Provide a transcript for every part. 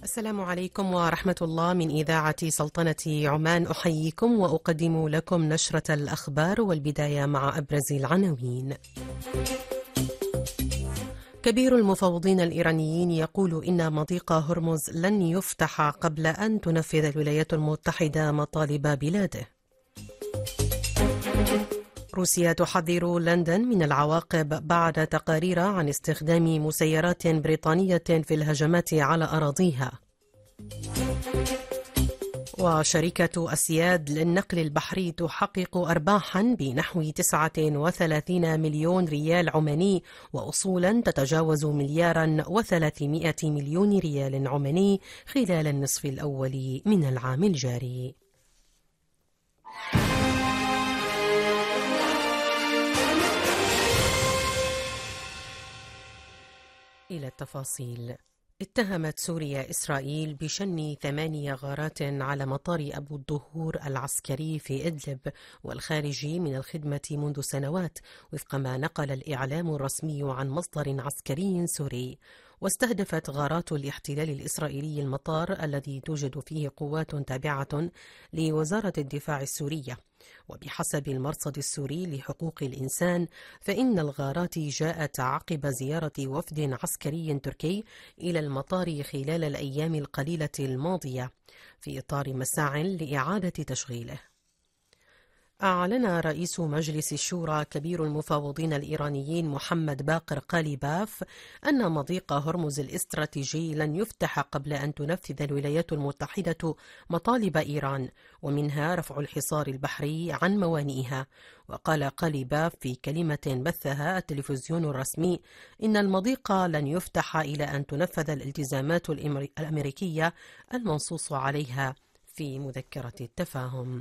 السلام عليكم ورحمة الله. من إذاعة سلطنة عمان أحييكم وأقدم لكم نشرة الأخبار، والبداية مع أبرز العناوين. كبير المفوضين الإيرانيين يقول إن مضيق هرمز لن يفتح قبل أن تنفذ الولايات المتحدة مطالب بلاده. روسيا تحذر لندن من العواقب بعد تقارير عن استخدام مسيرات بريطانية في الهجمات على أراضيها. وشركة أسياد للنقل البحري تحقق أرباحا بنحو 39 مليون ريال عماني وأصولا تتجاوز 1,300 مليون ريال عماني خلال النصف الأول من العام الجاري. إلى التفاصيل. اتهمت سوريا إسرائيل بشن 8 غارات على مطار أبو الدهور العسكري في إدلب والخارج من الخدمة منذ سنوات، وفق ما نقل الإعلام الرسمي عن مصدر عسكري سوري. واستهدفت غارات الاحتلال الإسرائيلي المطار الذي توجد فيه قوات تابعة لوزارة الدفاع السورية. وبحسب المرصد السوري لحقوق الإنسان، فإن الغارات جاءت عقب زيارة وفد عسكري تركي إلى المطار خلال الأيام القليلة الماضية في إطار مساع لإعادة تشغيله. أعلن رئيس مجلس الشورى كبير المفاوضين الإيرانيين محمد باقر قاليباف أن مضيق هرمز الاستراتيجي لن يفتح قبل أن تنفذ الولايات المتحدة مطالب إيران، ومنها رفع الحصار البحري عن موانئها. وقال قاليباف في كلمة بثها التلفزيون الرسمي إن المضيق لن يفتح إلى أن تنفذ الالتزامات الأمريكية المنصوص عليها في مذكرة التفاهم.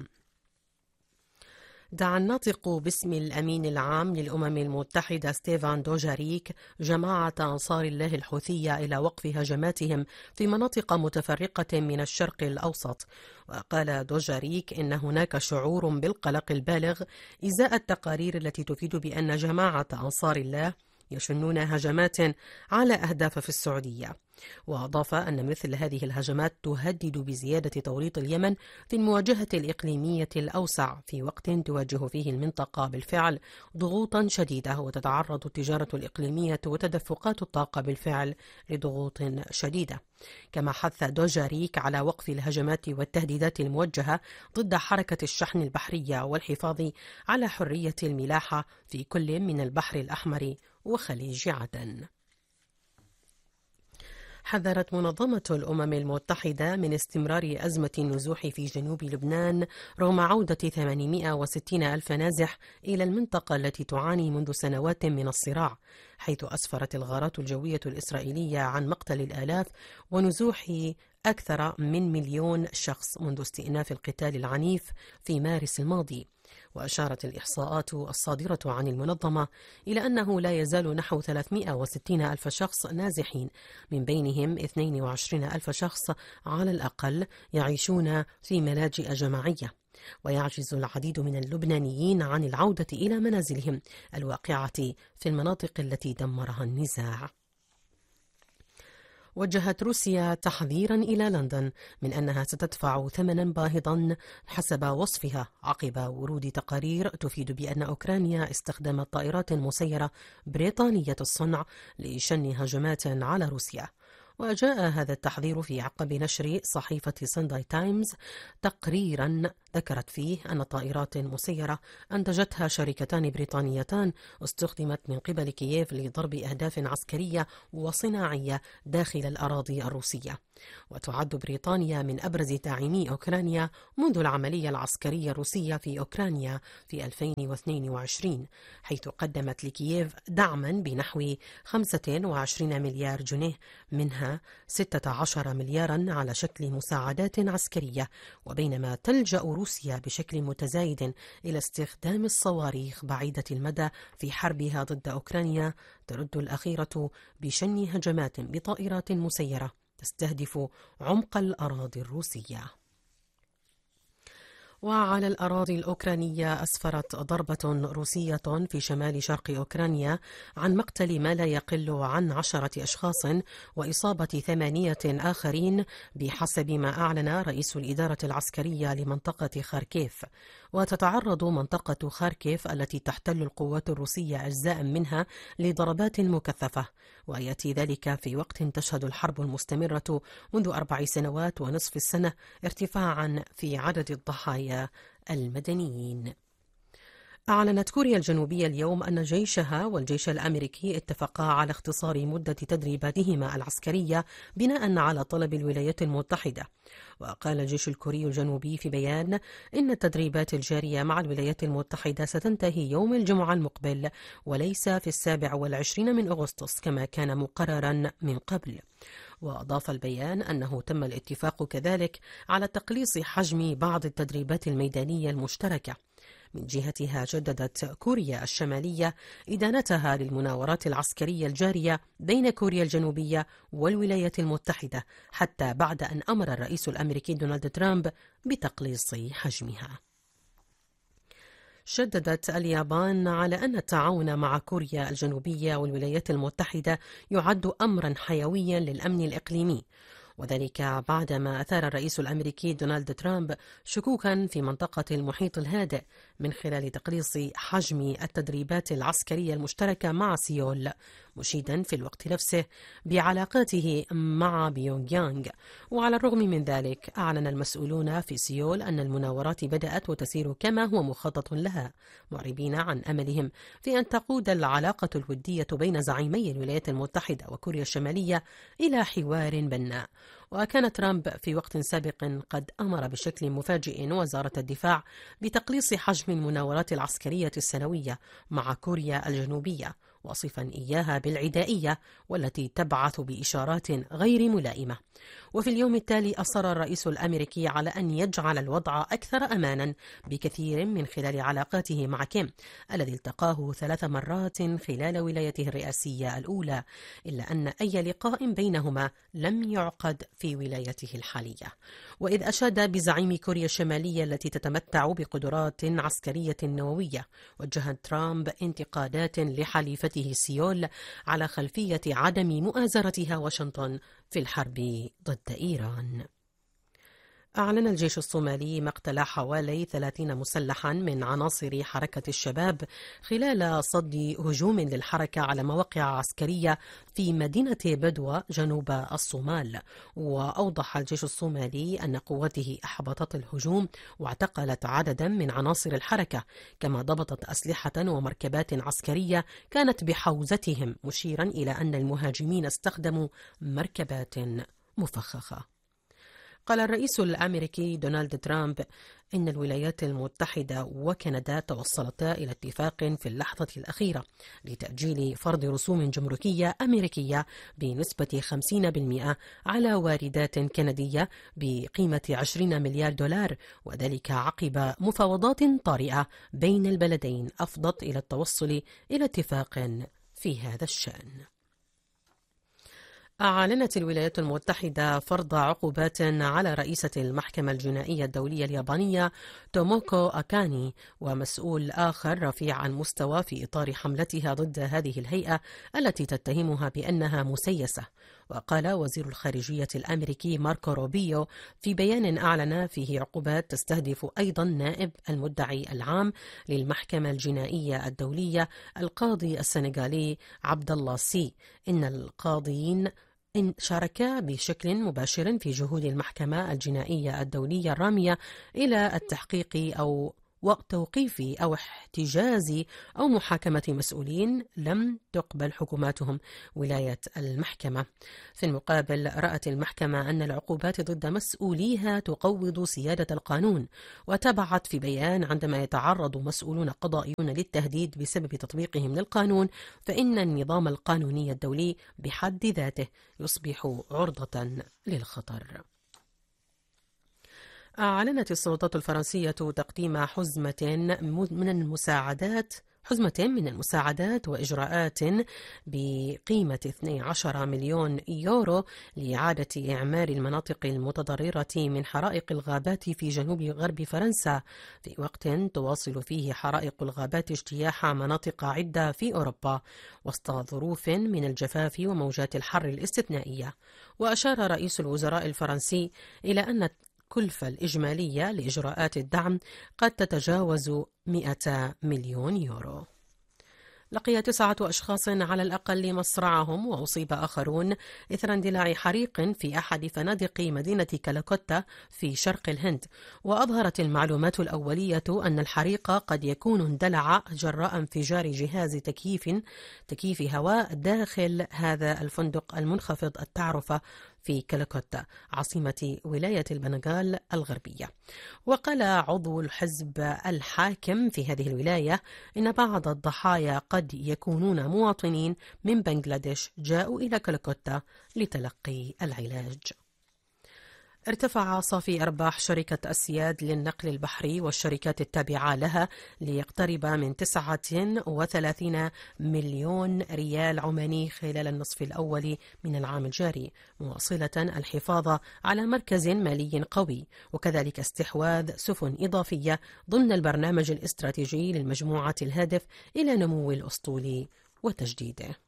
دعا الناطق باسم الأمين العام للأمم المتحدة ستيفان دوجاريك جماعة أنصار الله الحوثية إلى وقف هجماتهم في مناطق متفرقة من الشرق الأوسط. وقال دوجاريك إن هناك شعور بالقلق البالغ إزاء التقارير التي تفيد بأن جماعة أنصار الله يشنون هجمات على أهداف في السعودية. وأضاف أن مثل هذه الهجمات تهدد بزيادة توريط اليمن في المواجهة الإقليمية الأوسع، في وقت تواجه فيه المنطقة بالفعل ضغوطا شديدة، وتتعرض التجارة الإقليمية وتدفقات الطاقة بالفعل لضغوط شديدة. كما حث دوجاريك على وقف الهجمات والتهديدات الموجهة ضد حركة الشحن البحرية والحفاظ على حرية الملاحة في كل من البحر الأحمر وخليج عدن. حذرت منظمة الأمم المتحدة من استمرار أزمة النزوح في جنوب لبنان رغم عودة 860 ألف نازح إلى المنطقة التي تعاني منذ سنوات من الصراع، حيث أسفرت الغارات الجوية الإسرائيلية عن مقتل الآلاف ونزوح أكثر من 1,000,000 شخص منذ استئناف القتال العنيف في مارس الماضي. وأشارت الإحصاءات الصادرة عن المنظمة إلى أنه لا يزال نحو 360 ألف شخص نازحين، من بينهم 22 ألف شخص على الأقل يعيشون في ملاجئ جماعية. ويعجز العديد من اللبنانيين عن العودة إلى منازلهم الواقعة في المناطق التي دمرها النزاع. وجهت روسيا تحذيرا إلى لندن من أنها ستدفع ثمنا باهظا حسب وصفها عقب ورود تقارير تفيد بأن أوكرانيا استخدمت طائرات مسيرة بريطانية الصنع لشن هجمات على روسيا. وجاء هذا التحذير في عقب نشر صحيفة سانداي تايمز تقريرا ذكرت فيه أن طائرات مسيرة أنتجتها شركتان بريطانيتان استخدمت من قبل كييف لضرب أهداف عسكرية وصناعية داخل الأراضي الروسية. وتعد بريطانيا من أبرز داعمي أوكرانيا منذ العملية العسكرية الروسية في أوكرانيا في 2022، حيث قدمت لكييف دعما بنحو 25 مليار جنيه، منها 16 مليارا على شكل مساعدات عسكرية. وبينما تلجأ روسيا بشكل متزايد إلى استخدام الصواريخ بعيدة المدى في حربها ضد أوكرانيا، ترد الأخيرة بشن هجمات بطائرات مسيرة تستهدف عمق الأراضي الروسية. وعلى الأراضي الأوكرانية أسفرت ضربة روسية في شمال شرق أوكرانيا عن مقتل ما لا يقل عن 10 أشخاص وإصابة 8 آخرين بحسب ما أعلن رئيس الإدارة العسكرية لمنطقة خاركيف. وتتعرض منطقة خاركيف التي تحتل القوات الروسية أجزاء منها لضربات مكثفة، ويأتي ذلك في وقت تشهد الحرب المستمرة منذ 4 سنوات ونصف السنة ارتفاعا في عدد الضحايا المدنيين. أعلنت كوريا الجنوبية اليوم أن جيشها والجيش الأمريكي اتفقا على اختصار مدة تدريباتهما العسكرية بناء على طلب الولايات المتحدة. وقال الجيش الكوري الجنوبي في بيان إن التدريبات الجارية مع الولايات المتحدة ستنتهي يوم الجمعة المقبل وليس في 27 من أغسطس كما كان مقررا من قبل. وأضاف البيان أنه تم الاتفاق كذلك على تقليص حجم بعض التدريبات الميدانية المشتركة. من جهتها جددت كوريا الشمالية إدانتها للمناورات العسكرية الجارية بين كوريا الجنوبية والولايات المتحدة حتى بعد أن أمر الرئيس الأمريكي دونالد ترامب بتقليص حجمها. شددت اليابان على أن التعاون مع كوريا الجنوبية والولايات المتحدة يعد أمرا حيويا للأمن الإقليمي، وذلك بعدما أثار الرئيس الأمريكي دونالد ترامب شكوكا في منطقة المحيط الهادئ من خلال تقليص حجم التدريبات العسكرية المشتركة مع سيول، مشيدا في الوقت نفسه بعلاقاته مع بيونغ يانغ. وعلى الرغم من ذلك أعلن المسؤولون في سيول أن المناورات بدأت وتسير كما هو مخطط لها، معربين عن أملهم في أن تقود العلاقة الودية بين زعيمي الولايات المتحدة وكوريا الشمالية إلى حوار بناء. وكان ترامب في وقت سابق قد أمر بشكل مفاجئ وزارة الدفاع بتقليص حجم المناورات العسكرية السنوية مع كوريا الجنوبية، واصفا إياها بالعدائية والتي تبعث بإشارات غير ملائمة. وفي اليوم التالي أصر الرئيس الأمريكي على أن يجعل الوضع أكثر أمانا بكثير من خلال علاقاته مع كيم الذي التقاه 3 مرات خلال ولايته الرئاسية الأولى، إلا أن أي لقاء بينهما لم يعقد في ولايته الحالية. وإذ أشاد بزعيم كوريا الشمالية التي تتمتع بقدرات عسكرية نووية، وجه ترامب انتقادات لحليفته سيول على خلفية عدم مؤازرتها واشنطن في الحرب ضد إيران. أعلن الجيش الصومالي مقتل حوالي 30 مسلحا من عناصر حركة الشباب خلال صد هجوم للحركة على مواقع عسكرية في مدينة بدوى جنوب الصومال. وأوضح الجيش الصومالي أن قوته أحبطت الهجوم واعتقلت عددا من عناصر الحركة، كما ضبطت أسلحة ومركبات عسكرية كانت بحوزتهم، مشيرا إلى أن المهاجمين استخدموا مركبات مفخخة. قال الرئيس الأمريكي دونالد ترامب إن الولايات المتحدة وكندا توصلتا إلى اتفاق في اللحظة الأخيرة لتأجيل فرض رسوم جمركية أمريكية بنسبة 50% على واردات كندية بقيمة 20 مليار دولار، وذلك عقب مفاوضات طارئة بين البلدين أفضت إلى التوصل إلى اتفاق في هذا الشأن. أعلنت الولايات المتحدة فرض عقوبات على رئيسة المحكمة الجنائية الدولية اليابانية توموكو أكاني ومسؤول آخر رفيع المستوى في إطار حملتها ضد هذه الهيئة التي تتهمها بأنها مسيسة. وقال وزير الخارجية الأمريكي ماركو روبيو في بيان أعلن فيه عقوبات تستهدف أيضا نائب المدعي العام للمحكمة الجنائية الدولية القاضي السنغالي عبد الله سي، إن القاضيين شاركا بشكل مباشر في جهود المحكمة الجنائية الدولية الرامية إلى التحقيق أو توقيف أو احتجاز أو محاكمة مسؤولين لم تقبل حكوماتهم ولاية المحكمة. في المقابل رأت المحكمة أن العقوبات ضد مسؤوليها تقوض سيادة القانون، وتبعت في بيان عندما يتعرض مسؤولون قضائيون للتهديد بسبب تطبيقهم للقانون فإن النظام القانوني الدولي بحد ذاته يصبح عرضة للخطر. أعلنت السلطات الفرنسية تقديم حزمة من المساعدات حزمة من المساعدات وإجراءات بقيمة 12 مليون يورو لإعادة إعمار المناطق المتضررة من حرائق الغابات في جنوب غرب فرنسا، في وقت تواصل فيه حرائق الغابات اجتياح مناطق عدة في أوروبا وسط ظروف من الجفاف وموجات الحر الاستثنائية. وأشار رئيس الوزراء الفرنسي إلى أن الكلفة الإجمالية لإجراءات الدعم قد تتجاوز 100 مليون يورو. لقي 9 أشخاص على الأقل مصرعهم وأصيب آخرون إثر اندلاع حريق في أحد فنادق مدينة كالكوتا في شرق الهند. وأظهرت المعلومات الأولية أن الحريق قد يكون اندلع جراء انفجار جهاز تكييف هواء داخل هذا الفندق المنخفض التعرفة في كالكوتا عاصمة ولاية البنغال الغربية. وقال عضو الحزب الحاكم في هذه الولاية إن بعض الضحايا قد يكونون مواطنين من بنغلاديش جاءوا إلى كالكوتا لتلقي العلاج. ارتفع صافي أرباح شركة أسياد للنقل البحري والشركات التابعة لها ليقترب من 39 مليون ريال عماني خلال النصف الأول من العام الجاري، مواصلة الحفاظ على مركز مالي قوي وكذلك استحواذ سفن إضافية ضمن البرنامج الاستراتيجي للمجموعة الهادف إلى نمو الأسطول وتجديده.